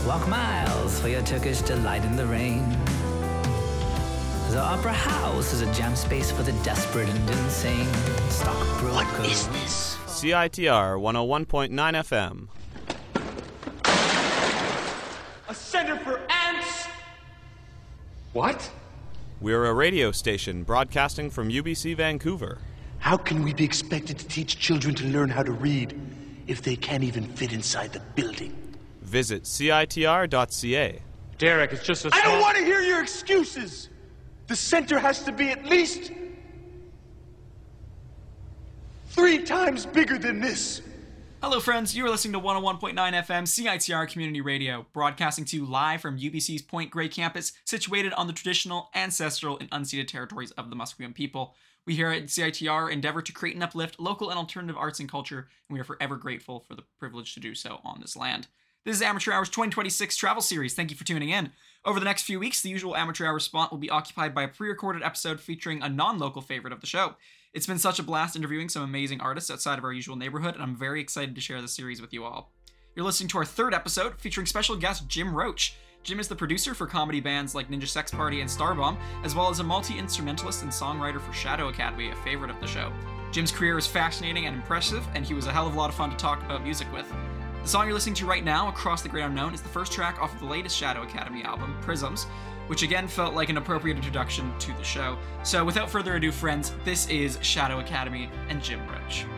Walk miles for your Turkish delight in the rain. The Opera House is a jam space for the desperate and insane. Stockbroker. What is this? CITR 101.9 FM. A center for ants? What? We're a radio station broadcasting from UBC Vancouver. How can we be expected to teach children to learn how to read if they can't even fit inside the building? Visit CITR.ca. Derek, it's just a I don't want to hear your excuses! The center has to be at least 3 times bigger than this. Hello friends, you are listening to 101.9 FM CITR Community Radio, broadcasting to you live from UBC's Point Grey campus, situated on the traditional, ancestral, and unceded territories of the Musqueam people. We here at CITR endeavor to create and uplift local and alternative arts and culture, and we are forever grateful for the privilege to do so on this land. This is Amateur Hours 2026 Travel Series. Thank you for tuning in. Over the next few weeks, the usual Amateur Hours spot will be occupied by a pre-recorded episode featuring a non-local favorite of the show. It's been such a blast interviewing some amazing artists outside of our usual neighborhood, and I'm very excited to share this series with you all. You're listening to our third episode featuring special guest Jim Roach. Jim is the producer for comedy bands like Ninja Sex Party and Starbomb, as well as a multi-instrumentalist and songwriter for Shadow Academy, a favorite of the show. Jim's career is fascinating and impressive, and he was a hell of a lot of fun to talk about music with. The song you're listening to right now, Across the Great Unknown, is the first track off of the latest Shadow Academy album, Prisms, which again felt like an appropriate introduction to the show. So without further ado, friends, this is Shadow Academy and Jim Roach.